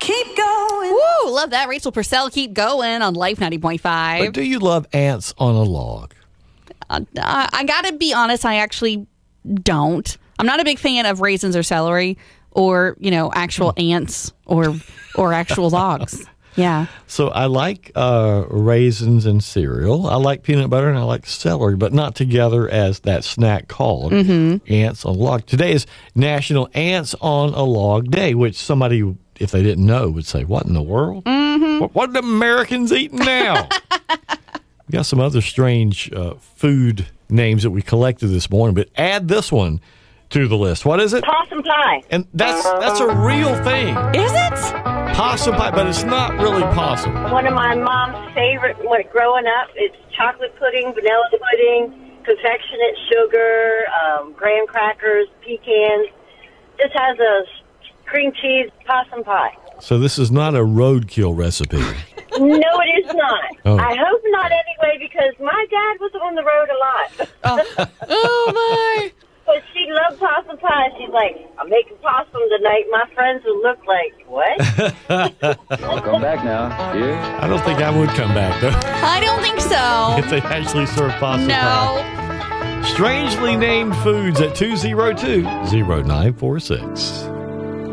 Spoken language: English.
Keep going. Woo, love that. Rachel Purcell, Keep Going on Life 90.5. But do you love ants on a log? I got to be honest, I actually don't. I'm not a big fan of raisins or celery or, actual ants or actual logs. Yeah. So I like raisins and cereal. I like peanut butter and I like celery, but not together as that snack called Ants on a Log. Today is National Ants on a Log Day, which somebody, if they didn't know, would say, what in the world? What are the Americans eating now? We got some other strange food names that we collected this morning, but add this one to the list. What is it? Possum pie. And that's a real thing. Is it? Possum pie, but it's not really possum. One of my mom's favorite when growing up, it's chocolate pudding, vanilla pudding, confectionate sugar, graham crackers, pecans. This has a cream cheese possum pie. So this is not a roadkill recipe. No, it is not. Oh. I hope not anyway, because my dad was on the road a lot. Oh, my. But she loved possum pie. She's like, I'm making possum tonight. My friends would look like, what? I'll come back now. Yeah. I don't think I would come back, though, I don't think so. if they actually serve possum No. pie. Strangely named foods at 202-0946.